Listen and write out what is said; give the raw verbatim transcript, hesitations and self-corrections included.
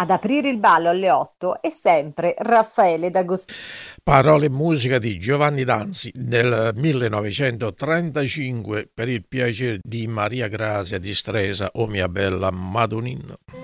Ad aprire il ballo alle otto è sempre Raffaele D'Agostino. Parole e musica di Giovanni Danzi nel millenovecentotrentacinque per il piacere di Maria Grazia di Stresa, o mia bella Madonnina.